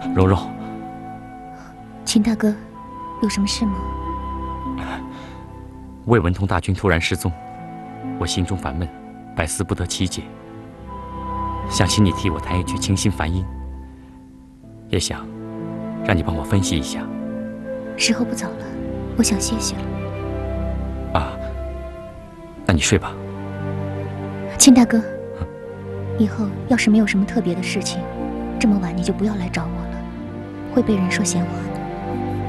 蓉蓉， 秦大哥，有什么事吗？ 魏文通大军突然失踪，我心中烦闷，百思不得其解。想请你替我弹一曲清心梵音，也想让你帮我分析一下。 时候不早了，我想歇息了。 啊，那你睡吧。 秦大哥，以后要是没有什么特别的事情，这么晚你就不要来找我了，会被人说闲话的。